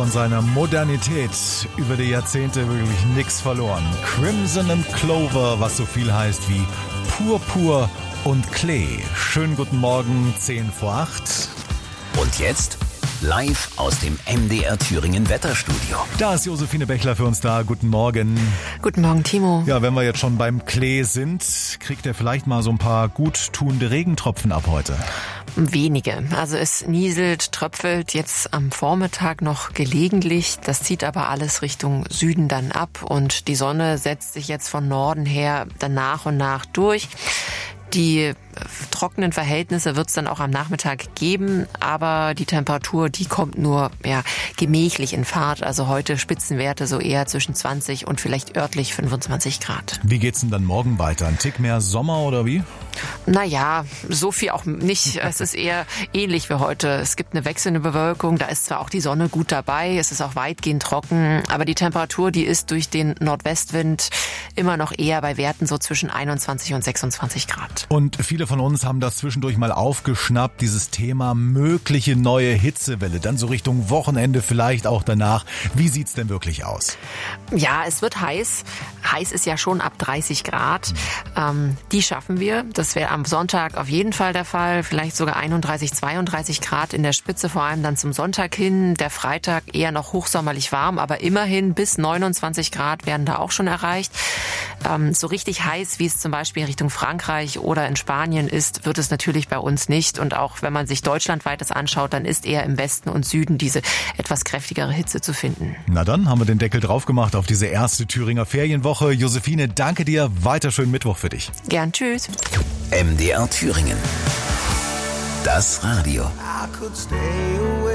von seiner Modernität über die Jahrzehnte wirklich nichts verloren. Crimson and Clover, was so viel heißt wie Purpur und Klee. Schönen guten Morgen, 7:50. Und jetzt live aus dem MDR Thüringen Wetterstudio. Da ist Josephine Bechler für uns da. Guten Morgen. Guten Morgen, Timo. Ja, wenn wir jetzt schon beim Klee sind, kriegt er vielleicht mal so ein paar guttunende Regentropfen ab heute? Wenige. Also es nieselt, tröpfelt jetzt am Vormittag noch gelegentlich. Das zieht aber alles Richtung Süden dann ab und die Sonne setzt sich jetzt von Norden her dann nach und nach durch. Die trockenen Verhältnisse wird es dann auch am Nachmittag geben, aber die Temperatur, die kommt nur gemächlich in Fahrt. Also heute Spitzenwerte so eher zwischen 20 und vielleicht örtlich 25 Grad. Wie geht's denn dann morgen weiter? Ein Tick mehr Sommer oder wie? Naja, so viel auch nicht. Es ist eher ähnlich wie heute. Es gibt eine wechselnde Bewölkung, da ist zwar auch die Sonne gut dabei, es ist auch weitgehend trocken, aber die Temperatur, die ist durch den Nordwestwind immer noch eher bei Werten so zwischen 21 und 26 Grad. Und viele von uns haben das zwischendurch mal aufgeschnappt, dieses Thema mögliche neue Hitzewelle, dann so Richtung Wochenende, vielleicht auch danach. Wie sieht's denn wirklich aus? Ja, es wird heiß. Heiß ist ja schon ab 30 Grad. Die schaffen wir. Das wäre am Sonntag auf jeden Fall der Fall. Vielleicht sogar 31, 32 Grad in der Spitze, vor allem dann zum Sonntag hin. Der Freitag eher noch hochsommerlich warm, aber immerhin bis 29 Grad werden da auch schon erreicht. So richtig heiß, wie es zum Beispiel Richtung Frankreich oder in Spanien ist, wird es natürlich bei uns nicht. Und auch wenn man sich deutschlandweit das anschaut, dann ist eher im Westen und Süden diese etwas kräftigere Hitze zu finden. Na dann haben wir den Deckel drauf gemacht auf diese erste Thüringer Ferienwoche. Josephine, danke dir. Weiter schönen Mittwoch für dich. Gern, tschüss. MDR Thüringen. Das Radio. I could stay away.